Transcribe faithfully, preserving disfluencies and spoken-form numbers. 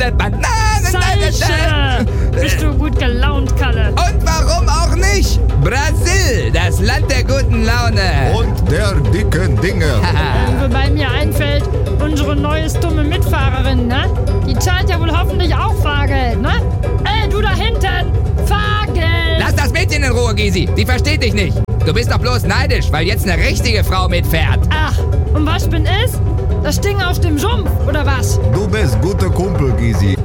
Bananen, Bananen. Zeiche! Bist du gut gelaunt, Kalle? Und warum auch nicht? Brasil, das Land der guten Laune. Und der dicken Dinge. Wobei mir einfällt, unsere neue dumme Mitfahrerin, ne? Die zahlt ja wohl hoffentlich auch Fahrgeld, ne? Ey, du da hinten! Fahrgeld! Lass das Mädchen in Ruhe, Gysi. Die versteht dich nicht. Du bist doch bloß neidisch, weil jetzt eine richtige Frau mitfährt. Ach, und was bin ich? Das Ding auf dem Sumpf, oder was? Du bist guter Kumpel, Gysi.